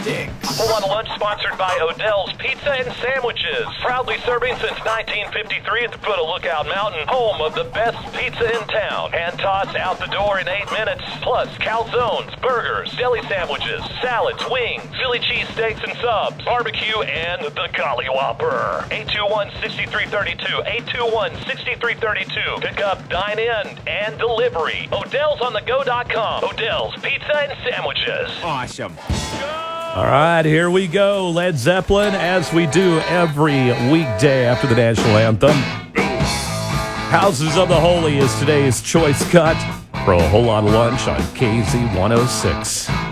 sticks. Whole Lot of Lunch sponsored by Odell's Pizza and Sandwiches. Proudly serving since 1953 at the foot of Lookout Mountain, home of the best pizza in town. Hand toss out the door in 8 minutes. Plus calzones, burgers, deli sandwiches, salads, wings, Philly cheesesteaks and subs, barbecue, and the Golly Whopper. 821-6332. 821-6332. Pick up, dine in, and delivery. OdellsOnTheGo.com. Odell's Pizza and Sandwiches. Awesome. All right, here we go. Led Zeppelin, as we do every weekday after the national anthem. Houses of the Holy is today's choice cut for a whole lot of lunch on KZ 106.